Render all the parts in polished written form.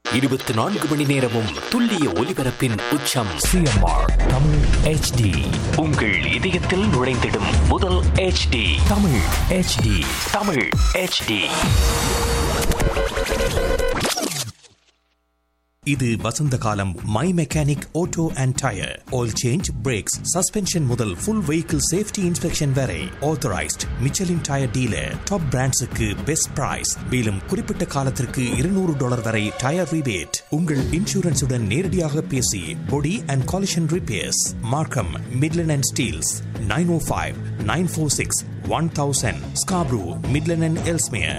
24 மணி நேரமும் துல்லிய ஒலிபரப்பின் உச்சம். CMR Tamil HD. உங்கள் இதயத்தில் நுழைந்திடும் முதல் HD. Tamil HD. Tamil HD. இது வசந்த காலம். My mechanic auto and tyre oil change, breaks, suspension முதல் ஃபுல் வெஹிக்கிள் சேஃப்டி இன்ஸ்பெக்ஷன் வரை authorised Michelin tyre dealer. Top பிராண்ட்ஸுக்கு best price. மேலும் குறிப்பிட்ட காலத்திற்கு $200 வரை டயர் ரிபேட். உங்கள் இன்சூரன்ஸுடன் நேரடியாக பேசி பொடி அண்ட் காலிஷன் ரிப்பேர்ஸ் மார்க்கம், Midland and Steeles 905-946-1000. Scarborough, Midland and Ellesmere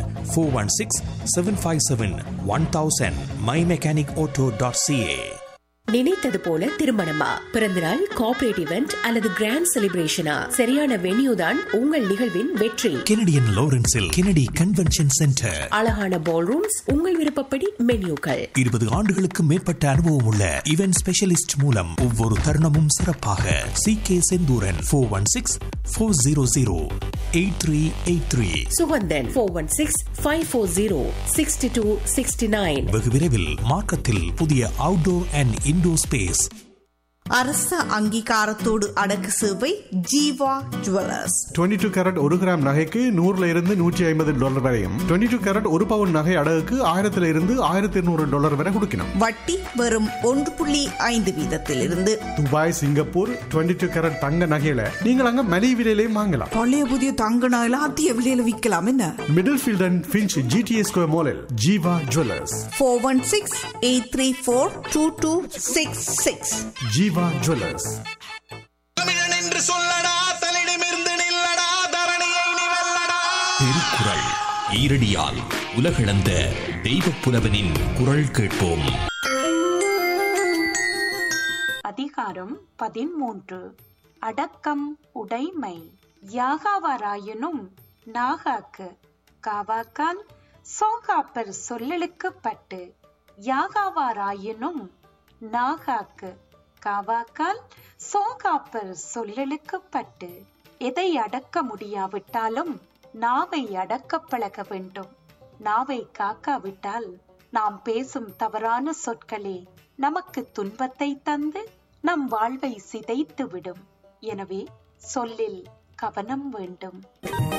416-757-1000. mymechanicauto.ca. நினைத்தது போல திருமணமா, பிறந்தநாள், கார்ப்பரேட் இவெண்ட் அல்லது கிராண்ட் செலிப்ரேஷனா, சரியான வென்யூ தான் உங்கள் நிகழ்வின் வெற்றி. Canadian லாரன்ஸில் Kennedy convention centre. அழகான பால் ரூம்ஸ், உங்கள் விருப்பப்படி மென்யூக்கள். 20 ஆண்டுகளுக்கு மேற்பட்ட அனுபவம் உள்ள இவென்ட் ஸ்பெஷலிஸ்ட் மூலம் ஒவ்வொரு தருணமும் சிறப்பாக. CK செந்தூரன் 416-400-8383. சுகந்தன் 416-540-6269. வெகு விரைவில் மார்க்கத்தில் புதிய அவுட்டோர் அண்ட் இன்டோர் ஸ்பேஸ். அரச அங்கீகாரத்தோடு அடக்கு சேவை ஜீவா ஜுவல்லர்ஸ். 22 கேரட் 1 கிராம் நகைக்கு $100 வரையும், 22 கேரட் 1 பவுன் நகை அடகுக்கு $1200 வரை கொடுக்கணும். வட்டி வெறும் 1.5% துபாய், சிங்கப்பூர் 22 கேரட் தங்க நகையில நீங்கள் அங்க மலிவு விலையிலையும் வாங்கலாம். பழைய புதிய தங்க நகையில அதிக விலையில விற்கலாம். என்ன middle field and Finch GTA square மாலில் ஜீவா ஜுவல்லர்ஸ். 416-834-2266. ஜீவா ஜுவல்லர்ஸ். தமிழன் என்று சொல்லடா, தலிடமிருந்து நில்லடா, தரணியை நீ வெல்லடா. திருக்குறள் ஈரடியால் உலகளந்த தெய்வப் புலவனின் குரல் கேட்போம். அதிகாரம் 13. அடக்கம் உடைமை. யாகாவாராயினும் நாகாக்கு காவாக்கால் சோகாப்பர் சொல்லலுக்குப்பட்டு, யாகாவாராயினும் நாகாக்கு காவாக்கால் சோகாப்பர் சொல்லலுக்குப்பட்டு. எதை அடக்க முடியாவிட்டாலும் நாவை அடக்க பழக வேண்டும். நாவை காக்காவிட்டால் நாம் பேசும் தவறான சொற்களே நமக்கு துன்பத்தை தந்து நம் வாழ்வை சிதைத்து விடும். எனவே சொல்லில் கவனம் வேண்டும்.